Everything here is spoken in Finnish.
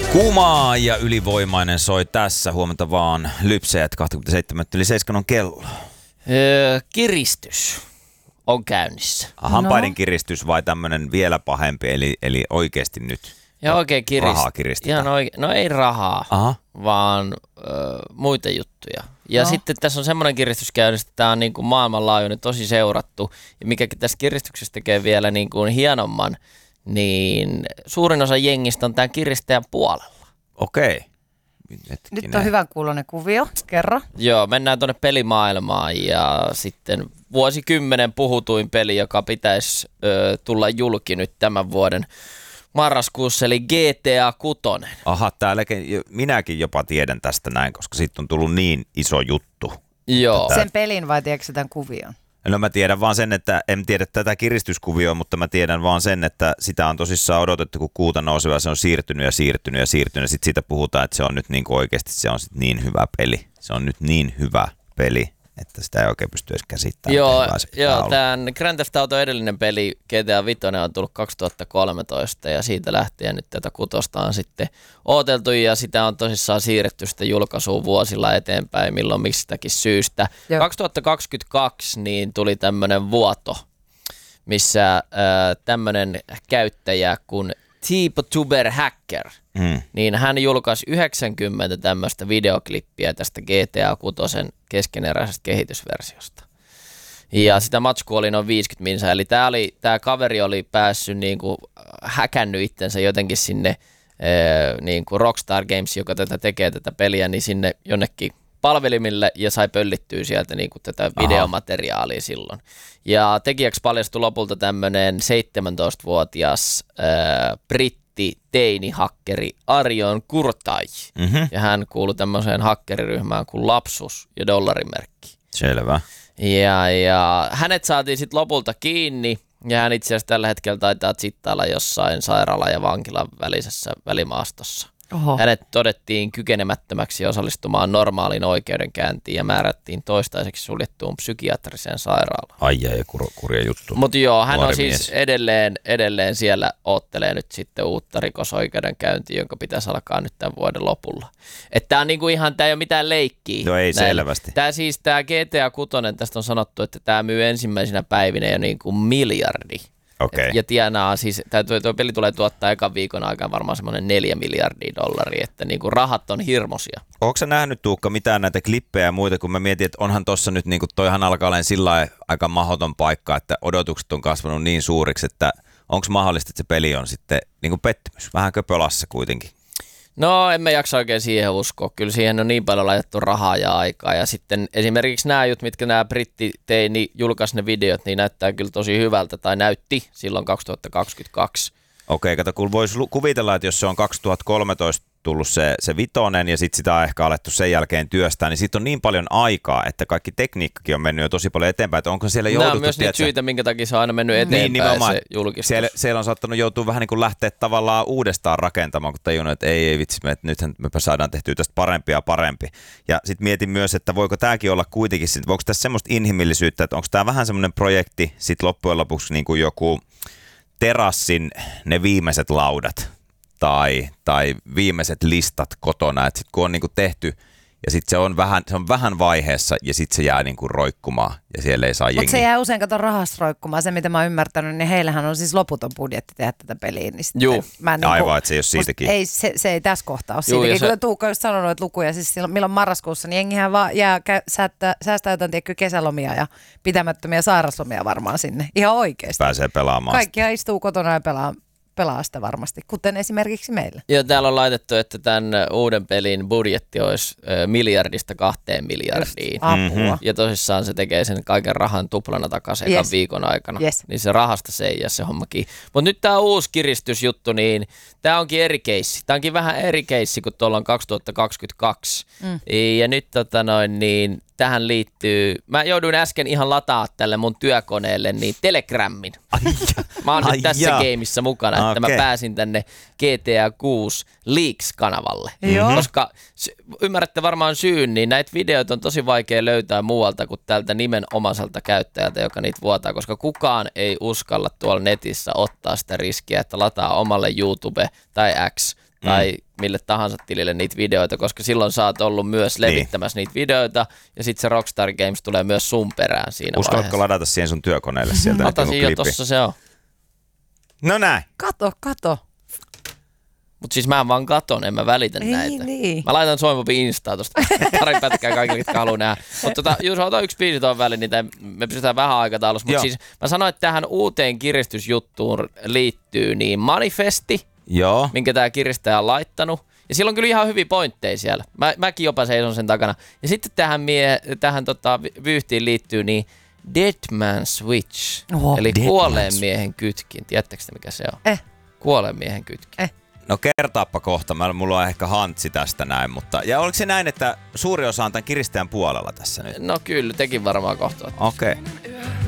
Kuumaa ja ylivoimainen soi tässä. Huomenta vaan lypsäjät 27 on kello. Kiristys on käynnissä. Hampaiden kiristys vai tämmönen vielä pahempi, eli oikeesti nyt ja oikein rahaa kiristetään? No ei rahaa, vaan muita juttuja. Ja sitten tässä on semmoinen kiristys käynnissä, että tämä on niin kuin maailmanlaajuinen, tosi seurattu. Ja mikä tässä kiristyksestä tekee vielä niin kuin hienomman, niin suurin osa jengistä on tämän kiristäjän puolella. Okei. Nyt on hyvän kuuloinen kuvio, kerro. Joo, mennään tuonne pelimaailmaan ja sitten vuosikymmenen puhutuin peli, joka pitäisi tulla julki nyt tämän vuoden marraskuussa, eli GTA 6. Aha, minäkin jopa tiedän tästä näin, koska siitä on tullut niin iso juttu. Joo. Sen pelin vai tiedätkö tämän kuvion? No mä tiedän vaan sen, että en tiedä tätä kiristyskuvioa, mutta mä tiedän vaan sen, että sitä on tosissaan odotettu, kun kuuta nousee ja se on siirtynyt. Sitten siitä puhutaan, että se on nyt niin kuin oikeasti se on sit niin hyvä peli. Se on nyt niin hyvä peli, että sitä ei oikein pysty edes käsittämään. Joo, tämän Grand Theft Auto edellinen peli GTA 5 on tullut 2013 ja siitä lähtien nyt tätä kutosta on sitten odoteltu ja sitä on tosissaan siirretty sitä julkaisua vuosilla eteenpäin, milloin mistäkin syystä. Joo. 2022 niin tuli tämmöinen vuoto, missä tämmöinen käyttäjä kuin TeePutuber Hacker, niin hän julkaisi 90 tämmöistä videoklippiä tästä GTA 6 keskeneräisestä kehitysversiosta. Ja sitä matskua oli noin 50 minsaa, eli tämä kaveri oli päässyt niinku häkännyt itsensä jotenkin sinne niinku Rockstar Games, joka tekee tätä peliä, niin sinne jonnekin palvelimille ja sai pöllittyä sieltä niinku tätä videomateriaalia silloin. Ja tekijäksi paljastui lopulta tämmöinen 17-vuotias teini-hakkeri Arion Kurtaj. Ja hän kuului tämmöiseen hakkeriryhmään kuin Lapsus ja Dollarimerkki. Selvä. Ja hänet saatiin sitten lopulta kiinni ja hän itse asiassa tällä hetkellä taitaa zittailla jossain sairaala- ja vankilan välisessä välimaastossa. Oho. Hänet todettiin kykenemättömäksi osallistumaan normaaliin oikeudenkäyntiin ja määrättiin toistaiseksi suljettuun psykiatriseen sairaalaan. Ai ja kurja juttu. Mutta joo, hän on siis edelleen siellä oottelee nyt sitten uutta rikosoikeudenkäyntiä, jonka pitäisi alkaa nyt tämän vuoden lopulla. Että tämä on niinku ihan, tämä ei ole mitään leikkiä. No ei selvästi. Tämä GTA 6, tästä on sanottu, että tämä myy ensimmäisenä päivinä jo niinku miljardi. Okay. Ja tienaa siis, tuo peli tulee tuottaa ekan viikon aikaan varmaan semmoinen 4 miljardia dollaria, että niinku rahat on hirmosia. Ootko sä nähnyt, Tuukka, mitään näitä klippejä ja muita, kun mä mietin, että onhan tossa nyt, niinku toihan alkaa olemaan sillä aika mahdoton paikka, että odotukset on kasvanut niin suuriksi, että onko mahdollista, että se peli on sitten niinku pettymys, vähän köpölassa kuitenkin? No, emme jaksa oikein siihen uskoa. Kyllä siihen on niin paljon laitettu rahaa ja aikaa. Ja sitten esimerkiksi nämä jutut, mitkä nämä brittiteini julkaisi ne videot, niin näyttää kyllä tosi hyvältä, tai näytti silloin 2022. Okei, kato, kun voisi kuvitella, että jos se on 2013 tullut se vitonen ja sitten sitä on ehkä alettu sen jälkeen työstää, niin siitä on niin paljon aikaa, että kaikki tekniikkakin on mennyt jo tosi paljon eteenpäin, että onko siellä jouduttu... Nämä on myös niitä syitä, minkä takia se on aina mennyt eteenpäin se julkistus. Siellä on saattanut joutua vähän niin kuin lähteä tavallaan uudestaan rakentamaan, kun tajunnut, että ei vitsi, että nythän me saadaan tehtyä tästä parempi ja parempi. Ja sitten mietin myös, että voiko tämäkin olla kuitenkin, voiko tässä semmoista inhimillisyyttä, että onko tämä vähän semmoinen projekti sitten loppujen lopuksi niin kuin joku terassin ne viimeiset laudat, tai viimeiset listat kotona, että sit kun on niinku tehty ja sitten se on vähän vaiheessa ja sitten se jää niinku roikkumaan ja siellä ei saa jengiä. Mutta se jää usein rahasta roikkumaan. Se mitä mä oon ymmärtänyt, niin heillähän on siis loputon budjetti tehdä tätä peliä. Niin joo, aivan, että se ei ole siitäkin. Ei, se ei tässä kohtaa ole siitäkin. Kuten Tuukka just sanonut, että lukuja, siis milloin marraskuussa, niin jengihän vaan säästää jotain kesälomia ja pitämättömiä sairaslomia varmaan sinne. Ihan oikeasti. Pääsee pelaamaan. Kaikkia istuu kotona ja pelaa sitä varmasti, kuten esimerkiksi meillä. Joo, täällä on laitettu, että tämän uuden pelin budjetti olisi miljardista 2 miljardiin. Apua. Ja tosissaan se tekee sen kaiken rahan tuplana takaisin ekan viikon aikana. Niin se rahasta se ei jää se hommakin. Mutta nyt tämä uusi kiristysjuttu, niin tämä onkin eri keissi. Tämä onkin vähän eri keissi kuin tuolla on 2022. Ja nyt niin tähän liittyy, mä jouduin äsken ihan lataa tälle mun työkoneelle niin Telegrammin. Mä oon nyt tässä gameissa mukana, että mä pääsin tänne GTA 6 Leaks-kanavalle. Koska ymmärrätte varmaan syyn, niin näitä videoita on tosi vaikea löytää muualta kuin tältä nimenomaiselta käyttäjältä, joka niitä vuotaa, koska kukaan ei uskalla tuolla netissä ottaa sitä riskiä, että lataa omalle YouTube tai X tai mille tahansa tilille niitä videoita, koska silloin sä oot ollut myös levittämässä niitä videoita, ja sitten se Rockstar Games tulee myös sun perään siinä Uskallatko vaiheessa. ladata siihen sun työkoneelle sieltä? Latasin jo, tossa se on. No näin. Kato. Mutta siis mä vaan katon, en mä välitä näitä. Niin. Mä laitan Soimobi Instaa tosta pari pätkää kaikille, ketkä haluaa nähdä. Mutta Juuso, ota yksi biisi tuon väliin, niin me pysytään vähän aikataulussa. Mutta siis mä sanoin, että tähän uuteen kiristysjuttuun liittyy niin manifesti, Joo. minkä tää kiristäjä on laittanut. Ja sillä on kyllä ihan hyviä pointteja siellä. Mäkin jopa seison sen takana. Ja sitten tähän vyyhtiin liittyy niin Dead Man Switch, eli kuolleen miehen kytkin. Tiedättekö te, mikä se on? Kuolleen miehen kytkin. No kertaappa kohta, mulla on ehkä hantsi tästä näin, mutta... Ja oliko se näin, että suuri osa on tämän kiristäjän puolella tässä nyt? No kyllä, tekin varmaan kohtaa. Okei.